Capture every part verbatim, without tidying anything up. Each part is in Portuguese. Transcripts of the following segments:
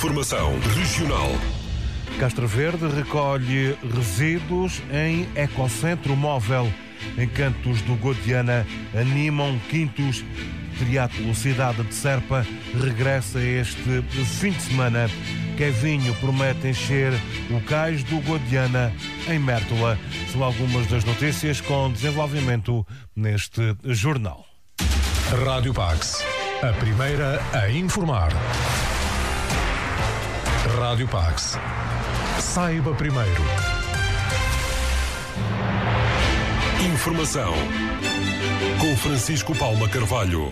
Informação regional. Castro Verde recolhe resíduos em ecocentro móvel. Encantos do Godiana animam Quintos. Triatlo Cidade de Serpa regressa este fim de semana. Kevinho promete encher o cais do Godiana em Mértola. São algumas das notícias com desenvolvimento neste jornal. Rádio Pax, a primeira a informar. Rádio Pax. Saiba primeiro. Informação com Francisco Palma Carvalho.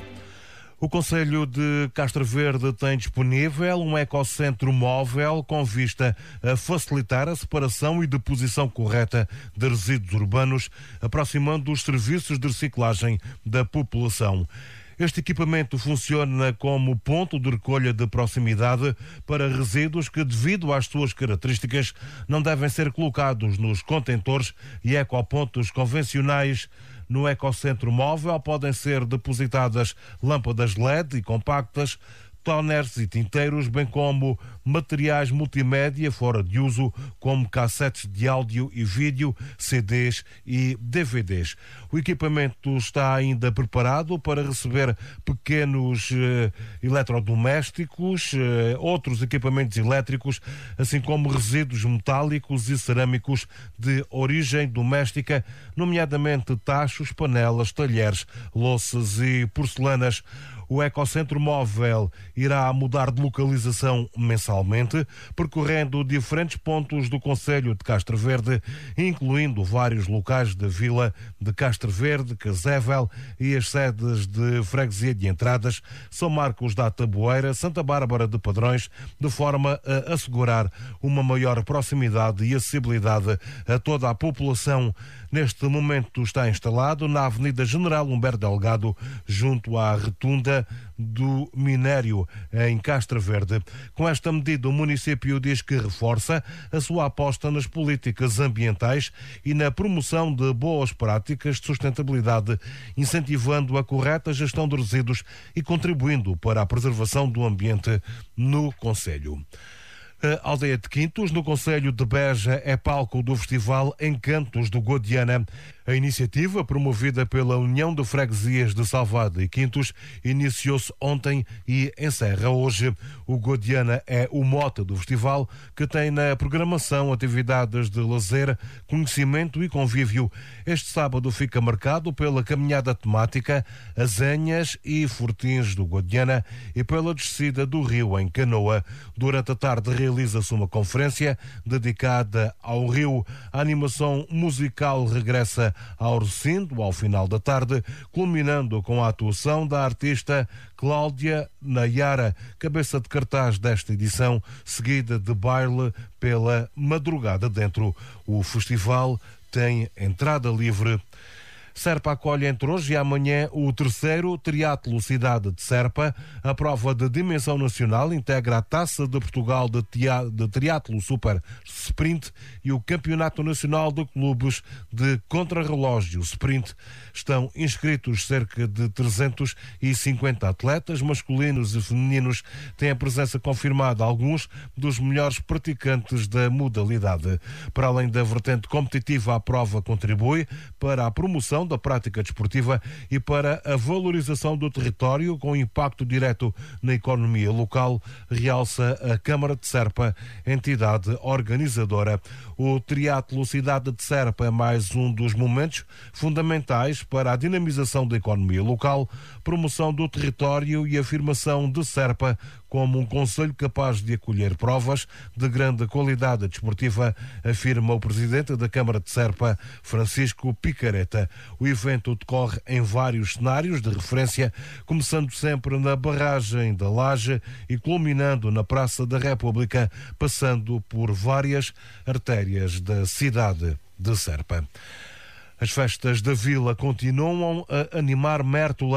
O Concelho de Castro Verde tem disponível um ecocentro móvel com vista a facilitar a separação e deposição correta de resíduos urbanos, aproximando os serviços de reciclagem da população. Este equipamento funciona como ponto de recolha de proximidade para resíduos que, devido às suas características, não devem ser colocados nos contentores e ecopontos convencionais. No ecocentro móvel podem ser depositadas lâmpadas L E D e compactas, toners e tinteiros, bem como materiais multimédia fora de uso, como cassetes de áudio e vídeo, C Ds e D V Ds. O equipamento está ainda preparado para receber pequenos eh, eletrodomésticos, eh, outros equipamentos elétricos, assim como resíduos metálicos e cerâmicos de origem doméstica, nomeadamente tachos, panelas, talheres, louças e porcelanas. O ecocentro móvel irá mudar de localização mensalmente, percorrendo diferentes pontos do Concelho de Castro Verde, incluindo vários locais da vila de Castro Verde, Casével e as sedes de freguesia de entradas, São Marcos da Taboeira, Santa Bárbara de Padrões, de forma a assegurar uma maior proximidade e acessibilidade a toda a população. Neste momento está instalado na Avenida General Humberto Delgado, junto à Retunda do Minério, em Castro Verde. Com esta medida, o município diz que reforça a sua aposta nas políticas ambientais e na promoção de boas práticas de sustentabilidade, incentivando a correta gestão de resíduos e contribuindo para a preservação do ambiente no concelho. A aldeia de Quintos, no Concelho de Beja, é palco do festival Encantos do Godiana. A iniciativa, promovida pela União de Freguesias de Salvado e Quintos, iniciou-se ontem e encerra hoje. O Godiana é o mote do festival, que tem na programação atividades de lazer, conhecimento e convívio. Este sábado fica marcado pela caminhada temática Azenhas e Fortins do Godiana e pela descida do rio em canoa. Durante a tarde realiza-se uma conferência dedicada ao rio. A animação musical regressa ao recinto ao final da tarde, culminando com a atuação da artista Cláudia Nayara, cabeça de cartaz desta edição, seguida de baile pela madrugada dentro. O festival tem entrada livre. Serpa acolhe entre hoje e amanhã o terceiro Triatlo Cidade de Serpa. A prova de dimensão nacional integra a Taça de Portugal de, tia, de Triatlo Super Sprint e o Campeonato Nacional de Clubes de Contrarrelógio Sprint. Estão inscritos cerca de trezentos e cinquenta atletas, masculinos e femininos. Têm a presença confirmada alguns dos melhores praticantes da modalidade. Para além da vertente competitiva, a prova contribui para a promoção da prática desportiva e para a valorização do território com impacto direto na economia local, realça a Câmara de Serpa, entidade organizadora. O Triatlo Cidade de Serpa é mais um dos momentos fundamentais para a dinamização da economia local, promoção do território e afirmação de Serpa como um concelho capaz de acolher provas de grande qualidade desportiva, afirma o presidente da Câmara de Serpa, Francisco Picareta. O evento decorre em vários cenários de referência, começando sempre na barragem da Laje e culminando na Praça da República, passando por várias artérias da cidade de Serpa. As festas da Vila continuam a animar Mértola.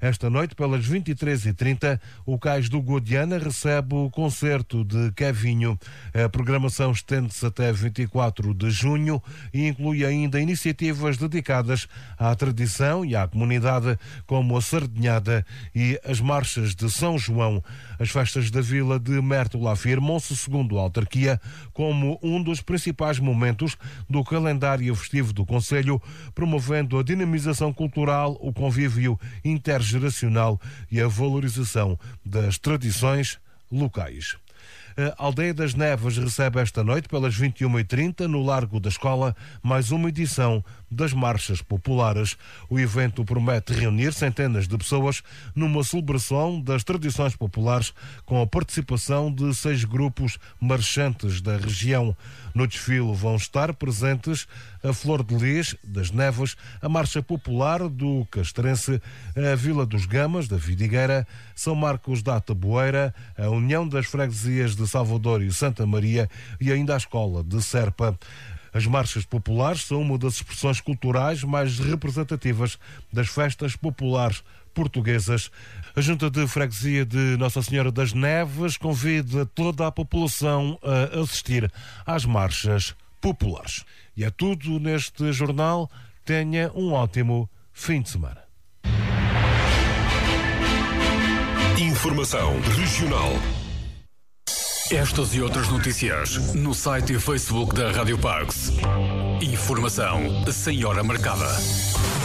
Esta noite, pelas vinte e três e trinta, o Cais do Guadiana recebe o concerto de Kevinho. A programação estende-se até vinte e quatro de junho e inclui ainda iniciativas dedicadas à tradição e à comunidade, como a Sardinhada e as marchas de São João. As festas da Vila de Mértola afirmam-se, segundo a autarquia, como um dos principais momentos do calendário festivo do concelho, promovendo a dinamização cultural, o convívio intergeracional e a valorização das tradições locais. A Aldeia das Neves recebe esta noite, pelas vinte e uma e trinta, no Largo da Escola, mais uma edição das Marchas Populares. O evento promete reunir centenas de pessoas numa celebração das tradições populares, com a participação de seis grupos marchantes da região. No desfile vão estar presentes a Flor de Lis das Neves, a Marcha Popular do Castrense, a Vila dos Gamas da Vidigueira, São Marcos da Taboeira, a União das Freguesias de Salvador e Santa Maria e ainda a Escola de Serpa. As marchas populares são uma das expressões culturais mais representativas das festas populares portuguesas. A Junta de Freguesia de Nossa Senhora das Neves convida toda a população a assistir às marchas populares. E é tudo neste jornal. Tenha um ótimo fim de semana. Informação regional. Estas e outras notícias no site e Facebook da Rádio Parks. Informação sem hora marcada.